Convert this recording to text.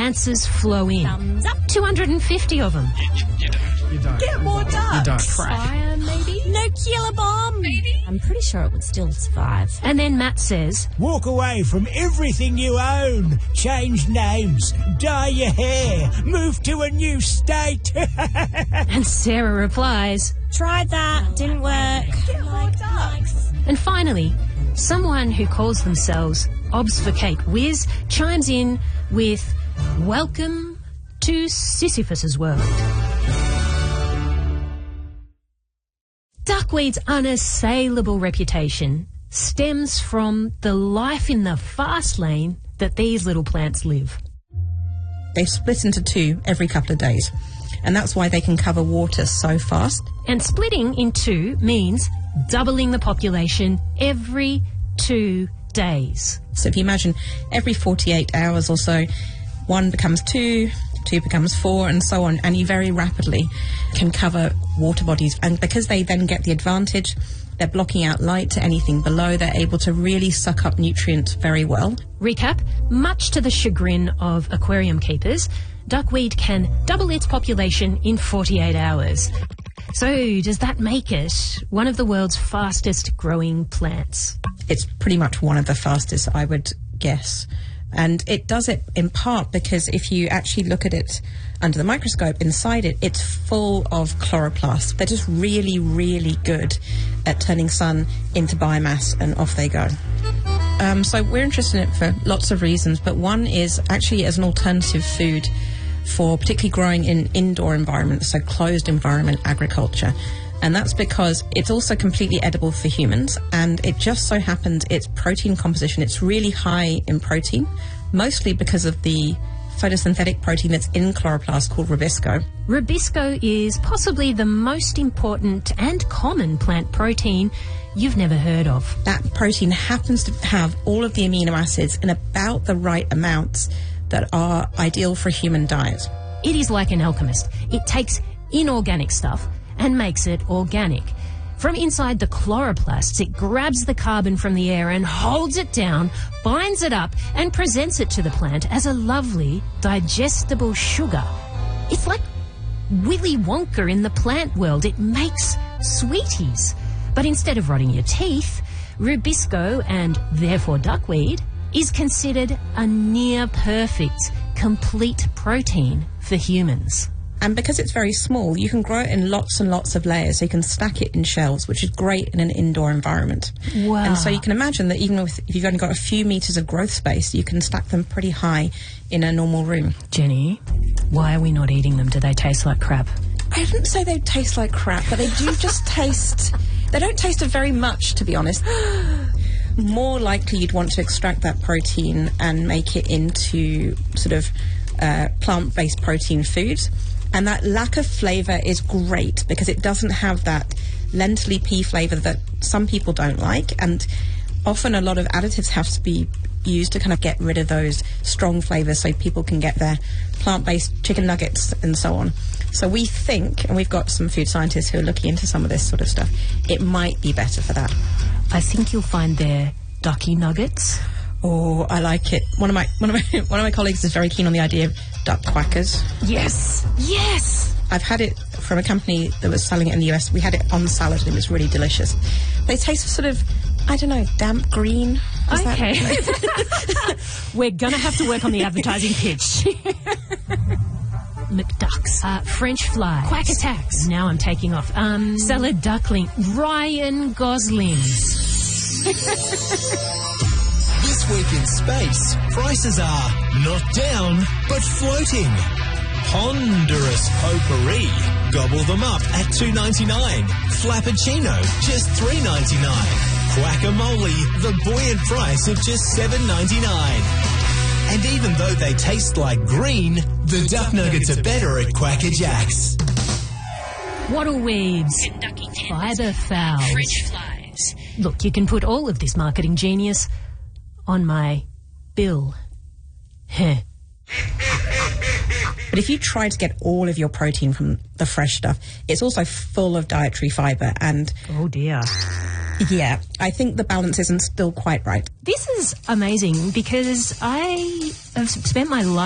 answers flow in. Thumbs up. 250 of them. You don't. Get more ducks. You don't. Fire, maybe? Nuclear bomb. I'm pretty sure it would still survive. And then Matt says, Walk away from everything you own. Change names. Dye your hair. Move to a new state. and Sarah replies, Tried that. Didn't work. Get more ducks. and finally, someone who calls themselves Obfuscate Whiz chimes in with, Welcome to Sisyphus's world. Duckweed's unassailable reputation stems from the life in the fast lane that these little plants live. They split into two every couple of days, and that's why they can cover water so fast. And splitting in two means doubling the population every 2 days. So if you imagine every 48 hours or so, one becomes two becomes four, and so on, and you very rapidly can cover water bodies. And because they then get the advantage, they're blocking out light to anything below, they're able to really suck up nutrients very well. Recap, much to the chagrin of aquarium keepers, duckweed can double its population in 48 hours. So does that make it one of the world's fastest growing plants? It's pretty much one of the fastest, I would guess. And it does it in part because if you actually look at it under the microscope, inside it, it's full of chloroplasts. They're just really, really good at turning sun into biomass, and off they go. So we're interested in it for lots of reasons, but one is actually as an alternative food for particularly growing in indoor environments, so closed environment agriculture. And that's because it's also completely edible for humans, and it just so happens its protein composition, it's really high in protein, mostly because of the photosynthetic protein that's in chloroplasts called rubisco. Rubisco is possibly the most important and common plant protein you've never heard of. That protein happens to have all of the amino acids in about the right amounts that are ideal for a human diet. It is like an alchemist. It takes inorganic stuff and makes it organic. From inside the chloroplasts, it grabs the carbon from the air and holds it down, binds it up, and presents it to the plant as a lovely, digestible sugar. It's like Willy Wonka in the plant world. It makes sweeties. But instead of rotting your teeth, rubisco, and therefore duckweed, is considered a near-perfect, complete protein for humans. And because it's very small, you can grow it in lots and lots of layers, so you can stack it in shelves, which is great in an indoor environment. Wow. And so you can imagine that even if you've only got a few metres of growth space, you can stack them pretty high in a normal room. Jenny, why are we not eating them? Do they taste like crap? I didn't say they taste like crap, but they do just taste... They don't taste of very much, to be honest. More likely you'd want to extract that protein and make it into sort of plant-based protein foods. And that lack of flavour is great because it doesn't have that lentily pea flavour that some people don't like, and often a lot of additives have to be used to kind of get rid of those strong flavours so people can get their plant-based chicken nuggets and so on. So we think, and we've got some food scientists who are looking into some of this sort of stuff, it might be better for that. I think you'll find they're ducky nuggets. Oh, I like it. One of my colleagues is very keen on the idea of duck quackers. Yes! Yes! I've had it from a company that was selling it in the US. We had it on salad and it was really delicious. They taste sort of, I don't know, damp green. Okay. We're going to have to work on the advertising pitch. McDucks, French fries, quack attacks. Now I'm taking off. Salad duckling, Ryan Goslings. This week in space, prices are not down, but floating. Ponderous potpourri, gobble them up at $2.99. Flappuccino, just $3.99. Guacamole, the buoyant price of just $7.99. And even though they taste like green, the duck nuggets are better at Quacker Jacks. Wattle weaves, fibre fowls, French flies. Look, you can put all of this marketing genius on my bill. Heh. But if you try to get all of your protein from the fresh stuff, it's also full of dietary fibre and... Oh, dear. Yeah, I think the balance isn't still quite right. This is amazing because I have spent my life